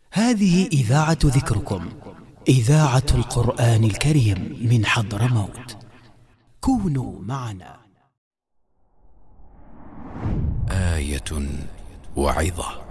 هذه إذاعة ذكركم، إذاعة القرآن الكريم من حضرموت. كونوا معنا. آية وعظة.